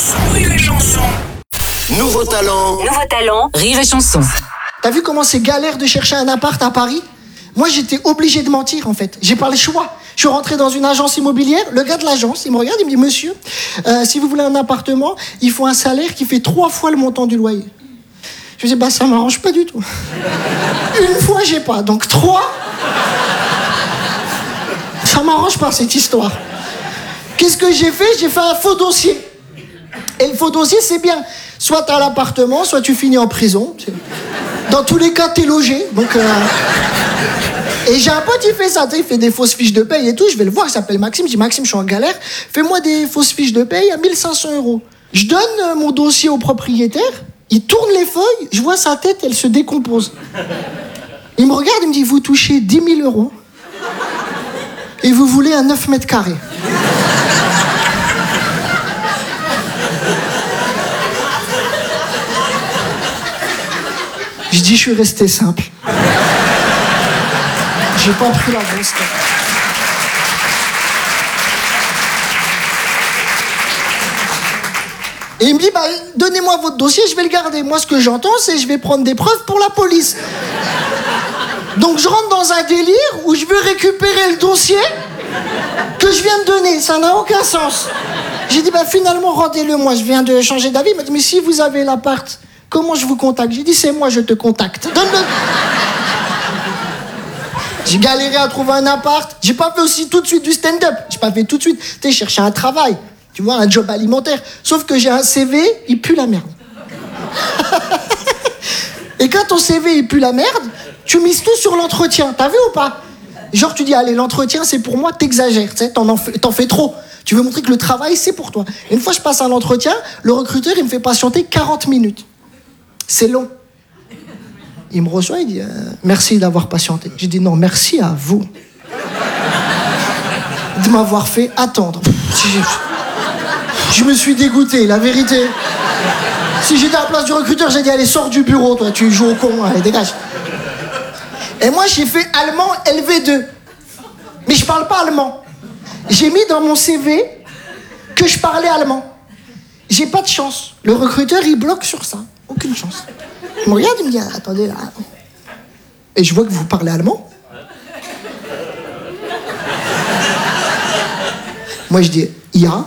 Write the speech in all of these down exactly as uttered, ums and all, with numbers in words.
chanson, rire et chanson. Nouveau talent. Nouveau talent, rire et chanson. T'as vu comment c'est galère de chercher un appart à Paris ? Moi, j'étais obligé de mentir, en fait. J'ai pas le choix. Je suis rentré dans une agence immobilière. Le gars de l'agence, il me regarde, il me dit « Monsieur, euh, si vous voulez un appartement, il faut un salaire qui fait trois fois le montant du loyer. » Je me dis « Bah, ça m'arrange pas du tout. » Une fois, j'ai pas. Donc, trois, ça m'arrange pas, cette histoire. Qu'est-ce que j'ai fait ? J'ai fait un faux dossier. Et le faux dossier, c'est bien. Soit t'as l'appartement, soit tu finis en prison. Dans tous les cas, t'es logé. Donc, euh... Et j'ai un pote, il fait ça. Il fait des fausses fiches de paye et tout. Je vais le voir, il s'appelle Maxime. Je dis, Maxime, je suis en galère. Fais-moi des fausses fiches de paye à mille cinq cents euros. Je donne euh, mon dossier au propriétaire. Il tourne les feuilles. Je vois sa tête, elle se décompose. Il me regarde, il me dit, vous touchez dix mille euros. Et vous voulez un neuf mètres carrés. Je dis, je suis resté simple. J'ai pas pris la grosse tête. Et il me dit, bah, donnez-moi votre dossier, je vais le garder. Moi, ce que j'entends, c'est je vais prendre des preuves pour la police. Donc, je rentre dans un délire où je veux récupérer le dossier que je viens de donner. Ça n'a aucun sens. J'ai dit, bah, finalement, rendez-le moi. Je viens de changer d'avis. Il m'a dit, mais si vous avez l'appart, comment je vous contacte ? J'ai dit, c'est moi, je te contacte. Donne-le. J'ai galéré à trouver un appart. J'ai pas fait aussi tout de suite du stand-up. J'ai pas fait tout de suite. Tu sais, chercher un travail. Tu vois, un job alimentaire. Sauf que j'ai un C V, il pue la merde. Et quand ton C V, il pue la merde, tu mises tout sur l'entretien. T'as vu ou pas ? Genre, tu dis, allez, l'entretien, c'est pour moi, t'exagères. Tu sais, t'en, en fais, t'en fais trop. Tu veux montrer que le travail, c'est pour toi. Et une fois, je passe à l'entretien, le recruteur, il me fait patienter quarante minutes. C'est long. Il me reçoit, il dit euh, « Merci d'avoir patienté. » J'ai dit « Non, merci à vous. » De m'avoir fait attendre. Je me suis dégoûté, la vérité. Si j'étais à la place du recruteur, j'ai dit « Allez, sors du bureau, toi, tu joues au con, allez, dégage. » Et moi, j'ai fait allemand L V deux. Mais je parle pas allemand. J'ai mis dans mon C V que je parlais allemand. J'ai pas de chance. Le recruteur, il bloque sur ça. Aucune chance. Il me regarde, il me dit, attendez là. Et je vois que vous parlez allemand. Moi, je dis, ja.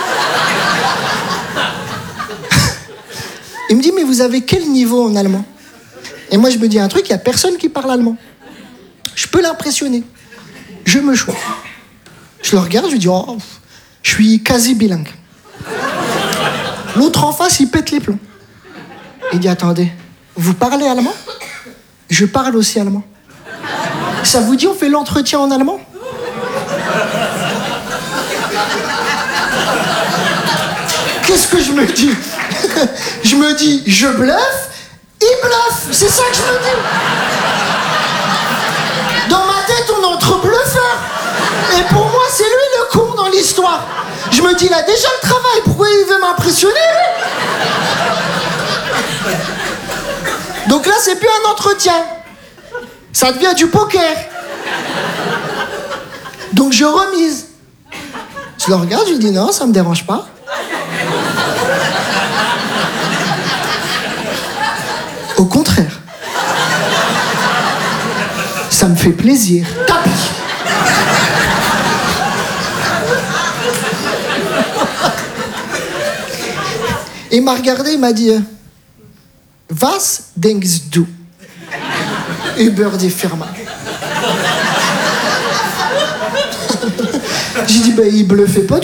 Il me dit, mais vous avez quel niveau en allemand ? Et moi, je me dis un truc, il n'y a personne qui parle allemand. Je peux l'impressionner. Je me choisis. Je le regarde, je lui dis, oh, je suis quasi bilingue. L'autre en face, il pète les plombs. Il dit, attendez, vous parlez allemand ? Je parle aussi allemand. Ça vous dit, on fait l'entretien en allemand ? Qu'est-ce que je me dis ? Je me dis, je bluffe, il bluffe. C'est ça que je me dis. Dans ma tête, on est entre bluffeurs. Et pour moi, c'est lui le con dans l'histoire. Je me dis, il a déjà le travail, pourquoi il veut m'impressionner ? Donc là, c'est plus un entretien. Ça devient du poker. Donc je remise. Je le regarde, je lui dis non, ça me dérange pas. Au contraire. Ça me fait plaisir. Tapis. Il m'a regardé, il m'a dit Was denkst du über die Firma? J'ai dit, bah, il bluffait pas.